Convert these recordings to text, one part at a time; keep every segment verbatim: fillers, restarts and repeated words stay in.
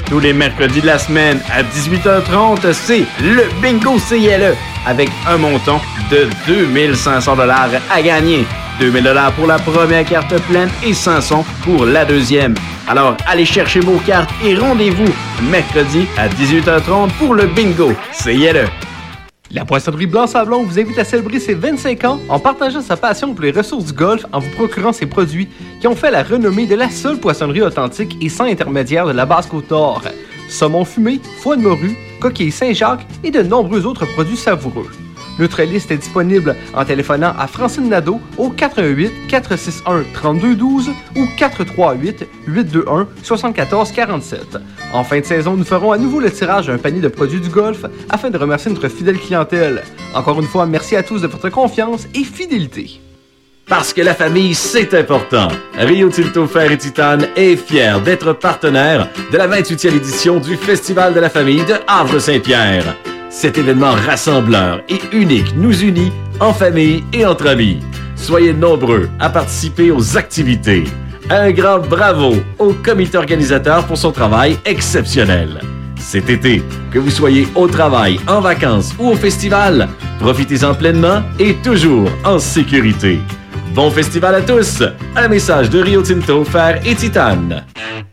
Tous les mercredis de la semaine à dix-huit heures trente, c'est le Bingo C L E avec un montant de deux mille cinq cents dollars à gagner. deux mille dollars pour la première carte pleine et cinq cents pour la deuxième. Alors, allez chercher vos cartes et rendez-vous mercredi à dix-huit heures trente pour le Bingo C L E. La Poissonnerie Blanc-Sablon vous invite à célébrer ses vingt-cinq ans en partageant sa passion pour les ressources du golfe en vous procurant ses produits qui ont fait la renommée de la seule poissonnerie authentique et sans intermédiaire de la Basse-Côte-Nord. Saumon fumé, foie de morue, coquilles Saint-Jacques et de nombreux autres produits savoureux. Notre liste est disponible en téléphonant à Francine Nadeau au quatre un huit, quatre six un, trois deux un deux ou quatre trois huit, huit deux un, sept quatre quatre sept. En fin de saison, nous ferons à nouveau le tirage d'un panier de produits du golf afin de remercier notre fidèle clientèle. Encore une fois, merci à tous de votre confiance et fidélité. Parce que la famille, c'est important. Rio Tinto Fer et Titane est fier d'être partenaire de la vingt-huitième édition du Festival de la famille de Havre-Saint-Pierre. Cet événement rassembleur et unique nous unit en famille et entre amis. Soyez nombreux à participer aux activités. Un grand bravo au comité organisateur pour son travail exceptionnel. Cet été, que vous soyez au travail, en vacances ou au festival, profitez-en pleinement et toujours en sécurité. Bon festival à tous! Un message de Rio Tinto, Fer et Titane.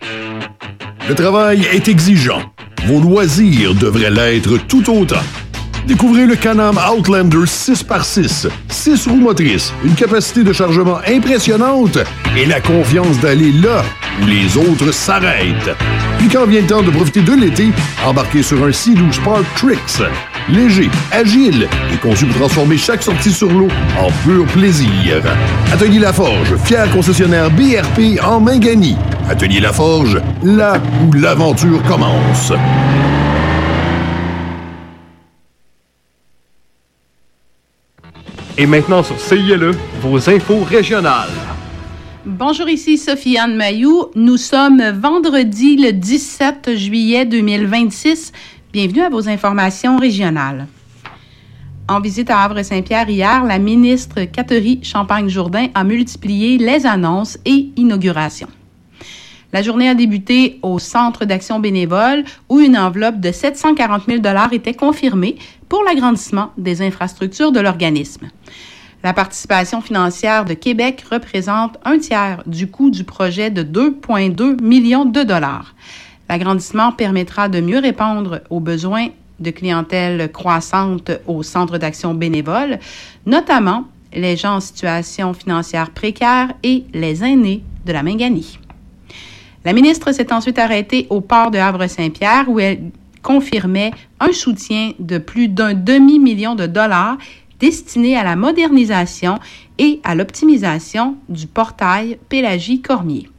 Le travail est exigeant. Vos loisirs devraient l'être tout autant. Découvrez le Can-Am Outlander six par six. six roues motrices, une capacité de chargement impressionnante et la confiance d'aller là où les autres s'arrêtent. Puis quand vient le temps de profiter de l'été, embarquez sur un Sea-Doo Spark Trix. Léger, agile et conçu pour transformer chaque sortie sur l'eau en pur plaisir. Atelier Laforge, fier concessionnaire B R P en Mingani. Atelier Laforge, là où l'aventure commence. Et maintenant sur C I L E, vos infos régionales. Bonjour, ici Sophie-Anne Mailloux. Nous sommes vendredi le dix-sept juillet deux mille vingt-six. Bienvenue à vos informations régionales. En visite à Havre-Saint-Pierre hier, la ministre Catherine Champagne-Jourdain a multiplié les annonces et inaugurations. La journée a débuté au Centre d'action bénévole où une enveloppe de sept cent quarante mille dollars était confirmée pour l'agrandissement des infrastructures de l'organisme. La participation financière de Québec représente un tiers du coût du projet de deux virgule deux millions de dollars. L'agrandissement permettra de mieux répondre aux besoins de clientèle croissante au Centre d'action bénévole, notamment les gens en situation financière précaire et les aînés de la Mingani. La ministre s'est ensuite arrêtée au port de Havre-Saint-Pierre où elle confirmait un soutien de plus d'un demi-million de dollars destiné à la modernisation et à l'optimisation du portail Pélagie-Cormier.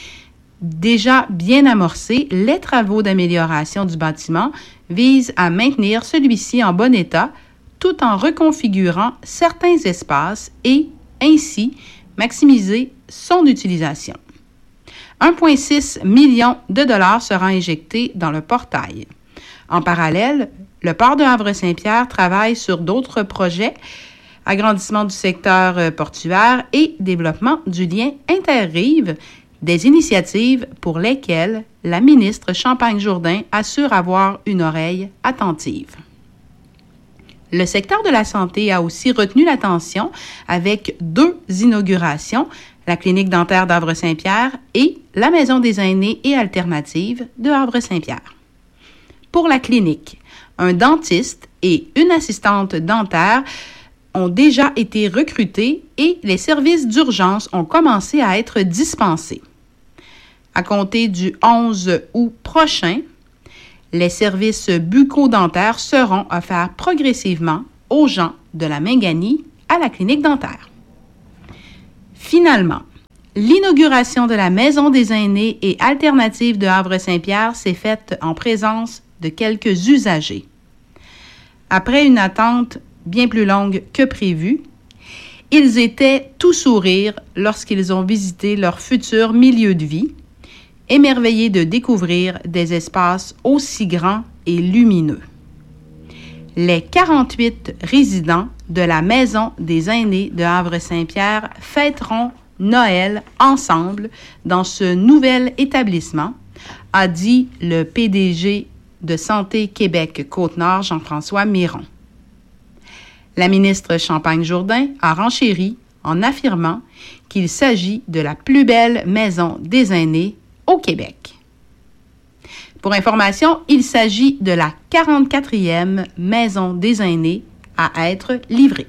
Déjà bien amorcés, les travaux d'amélioration du bâtiment visent à maintenir celui-ci en bon état tout en reconfigurant certains espaces et ainsi maximiser son utilisation. un virgule six million de dollars sera injecté dans le portail. En parallèle, le port de Havre-Saint-Pierre travaille sur d'autres projets, agrandissement du secteur portuaire et développement du lien interrive, des initiatives pour lesquelles la ministre Champagne-Jourdain assure avoir une oreille attentive. Le secteur de la santé a aussi retenu l'attention avec deux inaugurations, la clinique dentaire d'Havre-Saint-Pierre et la maison des aînés et alternatives de Havre-Saint-Pierre. Pour la clinique, un dentiste et une assistante dentaire ont déjà été recrutés et les services d'urgence ont commencé à être dispensés. À compter du onze août prochain, les services bucco-dentaires seront offerts progressivement aux gens de la Mingani à la clinique dentaire. Finalement, l'inauguration de la Maison des aînés et alternatives de Havre-Saint-Pierre s'est faite en présence de quelques usagers. Après une attente bien plus longue que prévu, ils étaient tout sourire lorsqu'ils ont visité leur futur milieu de vie, émerveillés de découvrir des espaces aussi grands et lumineux. Les quarante-huit résidents de la Maison des aînés de Havre-Saint-Pierre fêteront Noël ensemble dans ce nouvel établissement a dit le P D G de Santé Québec Côte-Nord, Jean-François Miron. La ministre Champagne-Jourdain a renchéri en affirmant qu'il s'agit de la plus belle maison des aînés au Québec. Pour information, il s'agit de la quarante-quatrième maison des aînés à être livrée.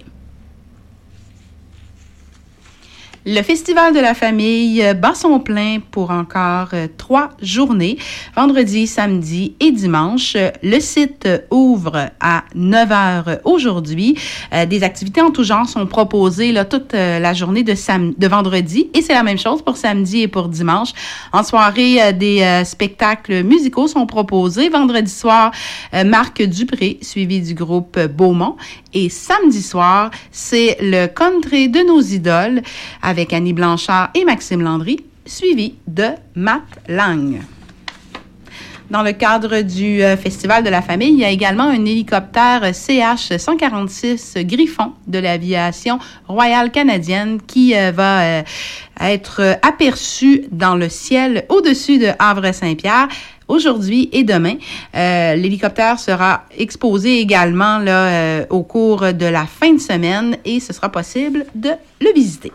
Le Festival de la famille bat son plein pour encore euh, trois journées, vendredi, samedi et dimanche. Le site ouvre à neuf heures aujourd'hui. Euh, des activités en tout genre sont proposées là, toute euh, la journée de, sam- de vendredi et c'est la même chose pour samedi et pour dimanche. En soirée, euh, des euh, spectacles musicaux sont proposés. Vendredi soir, euh, Marc Dupré, suivi du groupe Beaumont. Et samedi soir, c'est le country de nos idoles avec Annie Blanchard et Maxime Landry, suivi de Matt Lang. Dans le cadre du euh, Festival de la famille, il y a également un hélicoptère C H cent quarante-six Griffon de l'aviation royale canadienne qui euh, va euh, être euh, aperçu dans le ciel au-dessus de Havre-Saint-Pierre. Aujourd'hui et demain, euh, l'hélicoptère sera exposé également là, euh, au cours de la fin de semaine et ce sera possible de le visiter.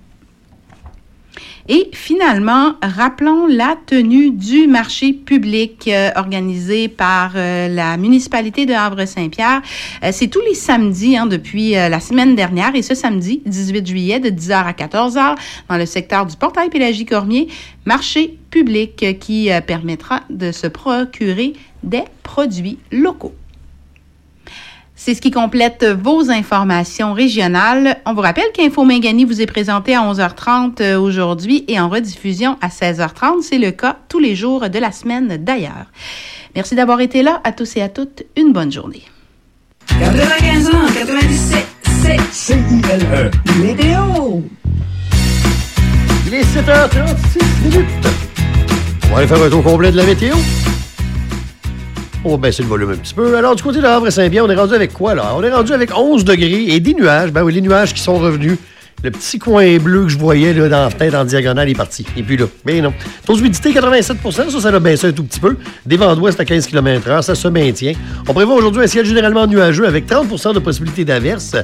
Et finalement, rappelons la tenue du marché public euh, organisé par euh, la municipalité de Havre-Saint-Pierre. Euh, c'est tous les samedis hein, depuis euh, la semaine dernière et ce samedi, dix-huit juillet, de dix heures à quatorze heures, dans le secteur du portail Pélagie-Cormier, marché public euh, qui euh, permettra de se procurer des produits locaux. C'est ce qui complète vos informations régionales. On vous rappelle qu'Info Mingani vous est présenté à onze heures trente aujourd'hui et en rediffusion à seize heures trente. C'est le cas tous les jours de la semaine d'ailleurs. Merci d'avoir été là. À tous et à toutes, une bonne journée. quatre-vingt-quinze ans, quatre-vingt-dix-sept, c'est C I L E. Météo. Il est sept heures trente-six minutes. On va aller faire un tour complet de la météo. On va baisser le volume un petit peu. Alors, du côté de Havre-Saint-Pierre, on est rendu avec quoi, là? On est rendu avec onze degrés et des nuages. Ben oui, les nuages qui sont revenus. Le petit coin bleu que je voyais là, dans la fenêtre en diagonale est parti. Et puis là, ben non. Taux d'humidité, quatre-vingt-sept pour cent. Ça, ça a baissé un tout petit peu. Des vents d'ouest à quinze kilomètres heure. Ça se maintient. On prévoit aujourd'hui un ciel généralement nuageux avec trente pour cent de possibilité d'averse.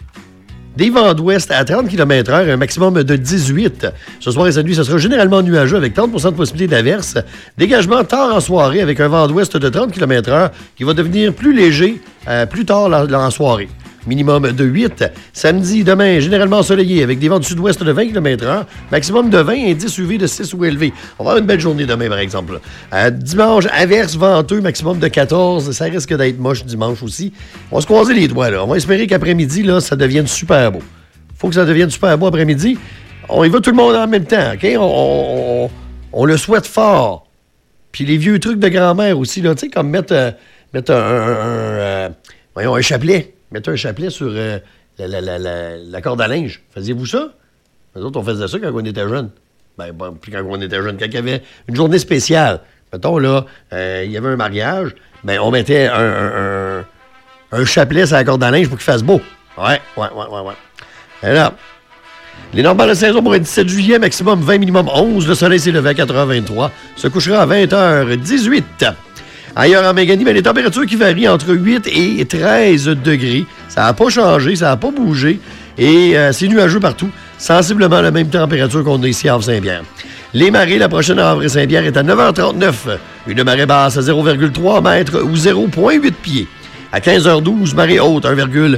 Des vents d'ouest à trente kilomètres heure, un maximum de dix-huit. Ce soir et cette nuit, ce sera généralement nuageux avec trente pour cent de possibilité d'averse. Dégagement tard en soirée avec un vent d'ouest de trente kilomètres heure qui va devenir plus léger euh, plus tard la, la, en soirée. Minimum de huit. Samedi, demain, généralement ensoleillé avec des vents du sud-ouest de vingt kilomètres heure. Maximum de vingt, indice U V de six ou élevé. On va avoir une belle journée demain, par exemple. Euh, dimanche, averse venteux, maximum de quatorze. Ça risque d'être moche dimanche aussi. On va se croiser les doigts, là. On va espérer qu'après-midi, là, ça devienne super beau. Faut que ça devienne super beau après-midi. On y va tout le monde en même temps, OK? On, on, on le souhaite fort. Puis les vieux trucs de grand-mère aussi, là, tu sais, comme mettre, euh, mettre un, un, un, euh, voyons, un chapelet. Mettez un chapelet sur euh, la, la, la, la, la corde à linge. Faisiez-vous ça? Nous autres, on faisait ça quand on était jeunes. Ben, bon, puis quand on était jeunes, quand il y avait une journée spéciale. Mettons, là, euh, il y avait un mariage, ben, on mettait un, un, un, un chapelet sur la corde à linge pour qu'il fasse beau. Ouais, ouais, ouais, ouais, ouais. Alors, les normales de saison pour le dix-sept juillet, maximum vingt, minimum onze. Le soleil s'est levé à quatre heures vingt-trois. Se couchera à vingt heures dix-huit. Ailleurs en Méganie, ben, les températures qui varient entre huit et treize degrés. Ça n'a pas changé, ça n'a pas bougé. Et euh, c'est nuageux partout. Sensiblement la même température qu'on a ici à Havre-Saint-Pierre. Les marées, la prochaine à Havre-Saint-Pierre est à neuf heures trente-neuf. Une marée basse à zéro virgule trois mètres ou zéro virgule huit pieds. À quinze heures douze, marée haute, un virgule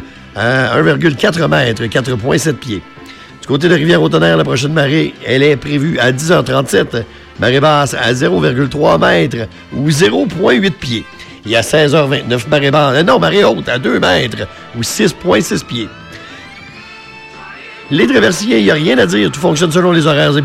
quatre mètres, quatre virgule sept pieds. Du côté de Rivière-au-Tonnerre, la prochaine marée, elle est prévue à dix heures trente-sept. Marée basse à zéro virgule trois mètres ou zéro virgule huit pieds. Et à seize heures vingt-neuf, marée basse, non, marée haute à deux mètres ou six virgule six pieds. Les traversiers, il n'y a rien à dire. Tout fonctionne selon les horaires